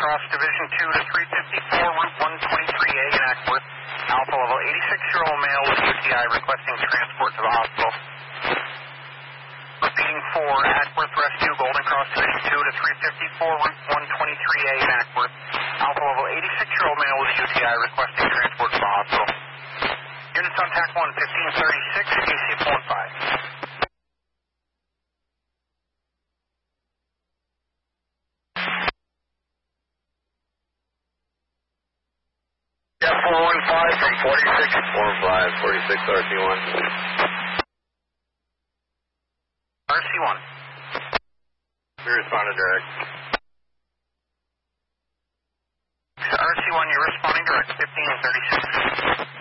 Cross Division 2 to 354, Route 123A in Ackworth. Alpha level 86-year-old male with UTI requesting transport to the hospital. Repeating for Ackworth Rescue, Golden Cross Division 2 to 354, Route 123A in Ackworth. Alpha level 86-year-old male with UTI requesting transport to the hospital. Units on TAC 1, 1536, KCF 15. Yeah, 415 from 46. 45, 46 RC1. RC1. We responded direct. RC1, you're responding direct, 1536.